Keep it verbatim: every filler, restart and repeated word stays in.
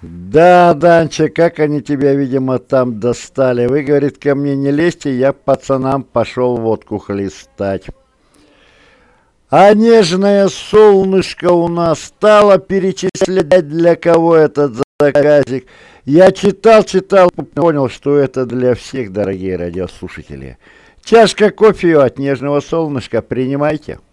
Да, Данча, как они тебя, видимо, там достали. Вы, говорит, ко мне не лезьте, я пацанам пошел водку хлестать. А нежное солнышко у нас стало перечислять, для кого этот заказик. Я читал, читал, понял, что это для всех, дорогие радиослушатели. Чашка кофе от нежного солнышка принимайте.